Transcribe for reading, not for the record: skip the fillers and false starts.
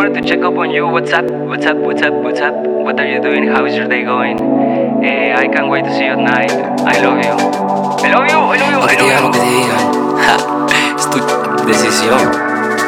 video to check up on you. What's up? What's up? What's up? What's up? What are you doing? How is your day going? I can't wait to see you at night. I love you. I love you. I love you.